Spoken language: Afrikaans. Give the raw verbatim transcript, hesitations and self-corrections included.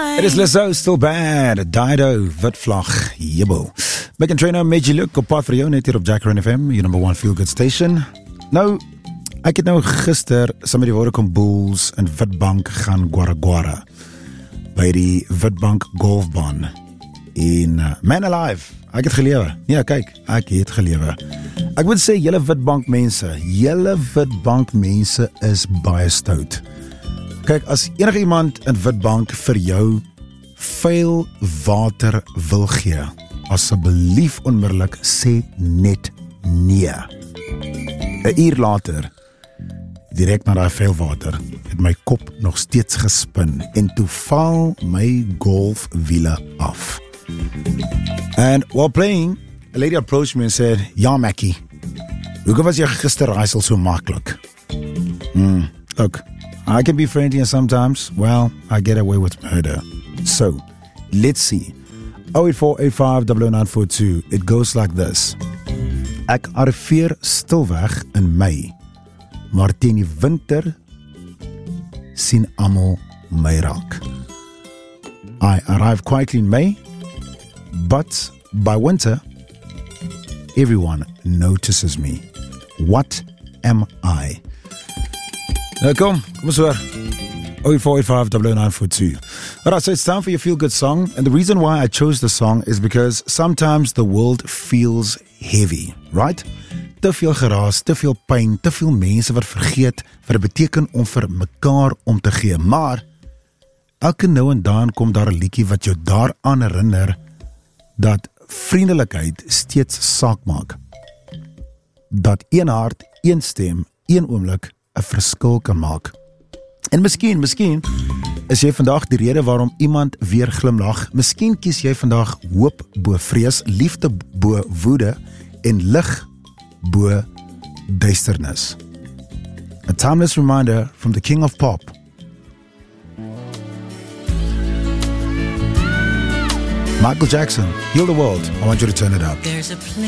It is Lizzo, Still Bad, Dido, Wit Vlag, Jibbo. Megan Trainor, Meiji Luke, op pad vir jou net hier op Jackrin F M, your number one feel good station. Nou, ek het nou gister saam met die Vodacom Bulls in Witbank gaan Guara Guara by die Witbank Golfbaan. En uh, man alive, ek het gelewe. Ja, kyk, ek het gelewe. Ek moet sê, julle Witbank mense, julle Witbank mense is baie stout. Kyk, as enige iemand in Witbank vir jou vuil water wil gee, asseblief onmiddellik sê net nee. 'n Uur later, direk na daai vuil water, het my kop nog steeds gespin en toe val my golfwiele af. And while playing, a lady approached me and said, "Ja, Mackie, hoekom was jy gister raaisel so maklik?" Mm, look, I can be friendly and sometimes, well, I get away with murder. So, let's see. oh eight four eight five zero zero nine four two. It goes like this. Ek arriveer stilweg in Mei, maar teen die winter sien almal my raak. I arrive quietly in May, but by winter, everyone notices me. What am I? Nou kom, kom eens hoor. oh eight four eight five zero zero nine four two. Alright, so it's time for your feel-good song. And the reason why I chose the song is because sometimes the world feels heavy, right? Te veel geraas, te veel pyn, te veel mense wat vergeet wat dit beteken om vir mekaar om te gee. Maar, elke nou en dan kom daar 'n liedjie wat jou daaraan herinner dat vriendelikheid steeds saak maak. Dat een hart, een stem, een oomblik 'n verskil kan maak. En miskien, miskien is jy vandag die rede waarom iemand weer glimlag. Miskien kies jy vandag hoop bo vrees, liefde bo woede en lig bo duisternis. A timeless reminder from the King of Pop. Michael Jackson, Heal the World. I want you to turn it up.